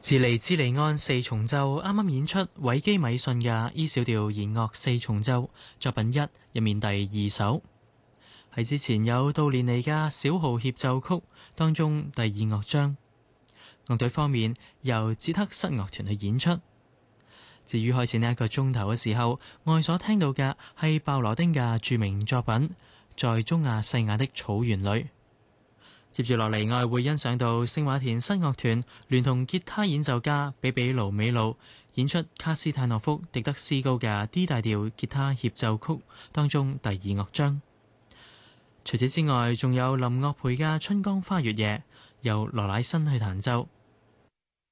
自利茲利安四重奏啱啱演出韋基米遜嘅 E 小調弦樂四重奏作品一入面第二首，喺之前有杜連尼嘅小號協奏曲當中第二樂章。樂隊方面由捷克室樂團去演出。至於開始呢一個鐘頭嘅時候，我哋所聽到嘅係鮑羅丁嘅著名作品《在中亞細亞的草原裏》。接住落嚟，我哋會欣賞到聖馬田室樂團聯同吉他演奏家比比盧美路演出卡斯泰諾夫狄德斯高嘅 D 大調吉他協奏曲當中第二樂章。除此之外，仲有林樂培嘅《春江花月夜》由羅乃新去彈奏。